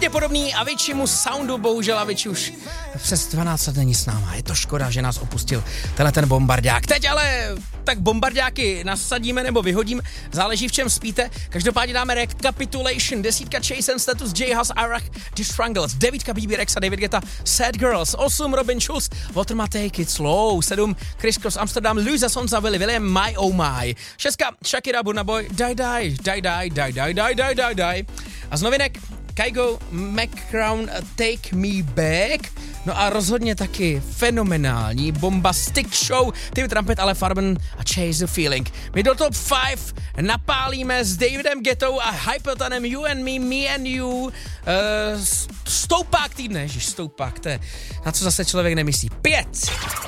hodně podobný Aviciimu soundu, bohužel Avicii už přes 12 let není s náma. Je to škoda, že nás opustil tenhle ten bombardák. Teď ale tak bombardáky nasadíme nebo vyhodím, záleží v čem spíte. Každopádně dáme recapitulation. 10 Chase and Status, J Hus, Arach, The Strangles, 9 BB Rexa, David Guetta, Sad Girls, 8 Robin Schulz, Walter Matthey, It Slow, 7 Chris Cross, Amsterdam, Luisa Sonza, William, My Oh My, 6 Shakira, Burna Boy, Die. A z novinek Kygo, McCrown, Take Me Back. No a rozhodně taky fenomenální bombastic show Timmy Trumpet, Ale Farben a Chase the Feeling. My do top 5 napálíme s Davidem Guettou a Hypetonem You and Me, Me and You. Stoupák týdne, stoupák, to je, na co zase člověk nemyslí. 5.